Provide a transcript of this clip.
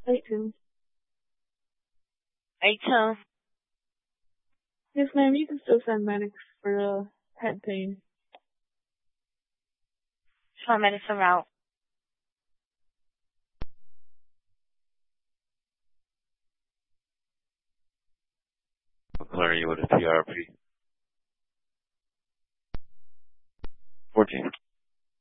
18. 18. Yes, ma'am, you can still send medics for head pain. So medicine route. McClure, you with a PRP?